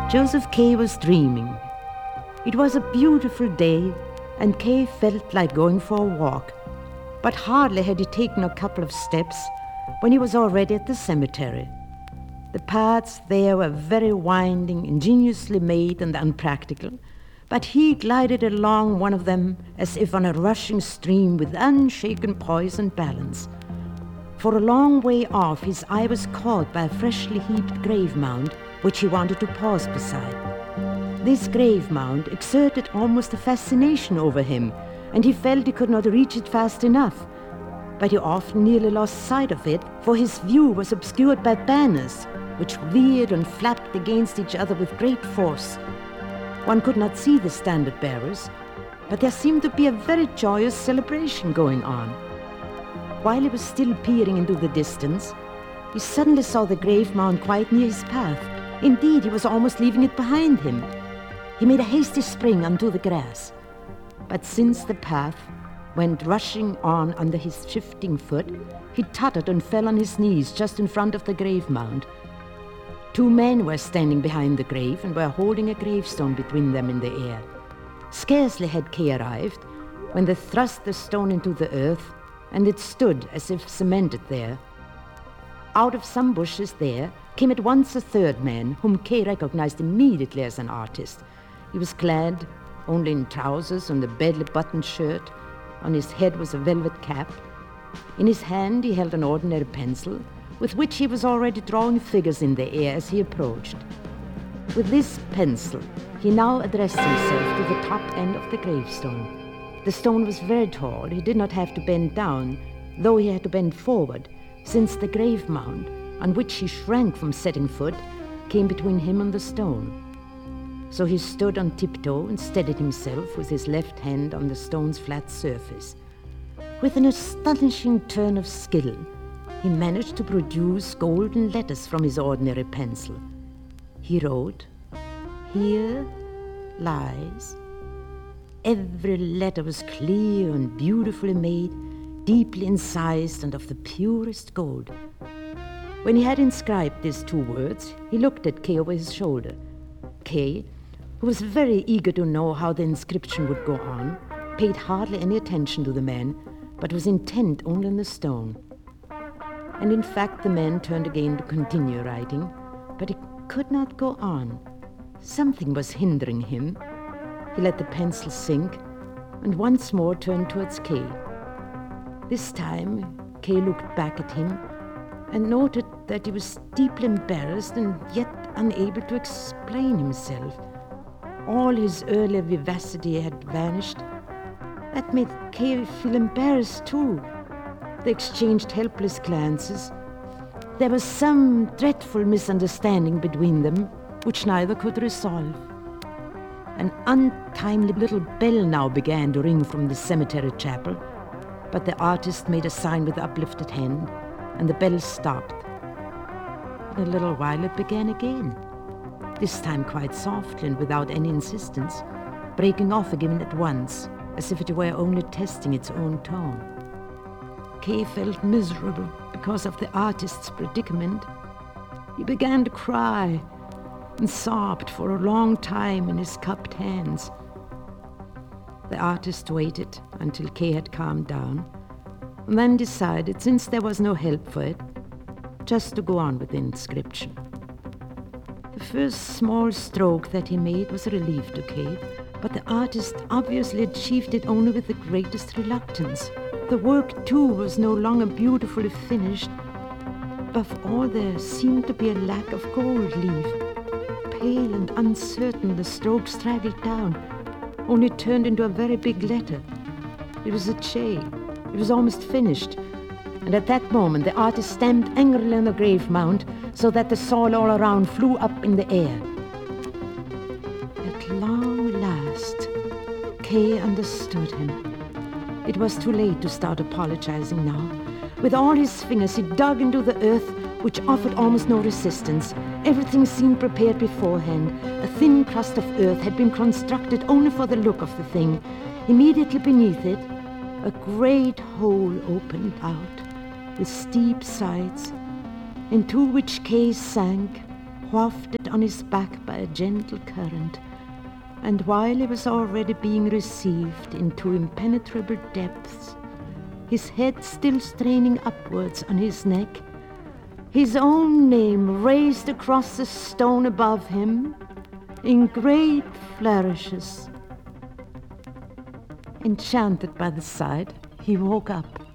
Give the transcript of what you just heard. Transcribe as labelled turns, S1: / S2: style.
S1: Joseph Kay was dreaming. It was a beautiful day, and Kay felt like going for a walk. But hardly had he taken a couple of steps when he was already at the cemetery. The paths there were very winding, ingeniously made and unpractical, but he glided along one of them as if on a rushing stream with unshaken poise and balance. For a long way off, his eye was caught by a freshly heaped grave mound, which he wanted to pause beside. This grave mound exerted almost a fascination over him, and he felt he could not reach it fast enough. But he often nearly lost sight of it, for his view was obscured by banners, which veered and flapped against each other with great force. One could not see the standard bearers, but there seemed to be a very joyous celebration going on. While he was still peering into the distance, he suddenly saw the grave mound quite near his path. Indeed, he was almost leaving it behind him. He made a hasty spring onto the grass. But since the path went rushing on under his shifting foot, he tottered and fell on his knees just in front of the grave mound. Two men were standing behind the grave and were holding a gravestone between them in the air. Scarcely had Kay arrived when they thrust the stone into the earth, and it stood as if cemented there. Out of some bushes there came at once a third man, whom Kay recognized immediately as an artist. He was clad only in trousers and a badly buttoned shirt. On his head was a velvet cap. In his hand he held an ordinary pencil, with which he was already drawing figures in the air as he approached. With this pencil, he now addressed himself to the top end of the gravestone. The stone was very tall. He did not have to bend down, though he had to bend forward, since the grave mound, on which he shrank from setting foot, came between him and the stone. So he stood on tiptoe and steadied himself with his left hand on the stone's flat surface. With an astonishing turn of skill, he managed to produce golden letters from his ordinary pencil. He wrote, "Here lies." Every letter was clear and beautifully made, deeply incised and of the purest gold. When he had inscribed these two words, he looked at Kay over his shoulder. Kay, who was very eager to know how the inscription would go on, paid hardly any attention to the man, but was intent only on the stone. And in fact the man turned again to continue writing, but he could not go on. Something was hindering him. He let the pencil sink and once more turned towards Kay. This time Kay looked back at him and noted that he was deeply embarrassed and yet unable to explain himself. All his earlier vivacity had vanished. That made Kay feel embarrassed too. They exchanged helpless glances. There was some dreadful misunderstanding between them, which neither could resolve. An untimely little bell now began to ring from the cemetery chapel, but the artist made a sign with the uplifted hand, and the bell stopped. In a little while it began again, this time quite softly and without any insistence, breaking off again at once, as if it were only testing its own tone. Kay felt miserable because of the artist's predicament. He began to cry and sobbed for a long time in his cupped hands. The artist waited until Kay had calmed down, and then decided, since there was no help for it, just to go on with the inscription. The first small stroke that he made was a relief to Kay, but the artist obviously achieved it only with the greatest reluctance. The work, too, was no longer beautifully finished. Above all, there seemed to be a lack of gold leaf. Pale and uncertain, the stroke straggled down, only turned into a very big letter. It was a J. It was almost finished. And at that moment, the artist stamped angrily on the grave mound so that the soil all around flew up in the air. At long last, Kay understood him. It was too late to start apologizing now. With all his fingers, he dug into the earth, which offered almost no resistance. Everything seemed prepared beforehand. A thin crust of earth had been constructed only for the look of the thing. Immediately beneath it, a great hole opened out, with steep sides, into which Kay sank, wafted on his back by a gentle current, and while he was already being received into impenetrable depths, his head still straining upwards on his neck, his own name raised across the stone above him in great flourishes. Enchanted by the sight, he woke up.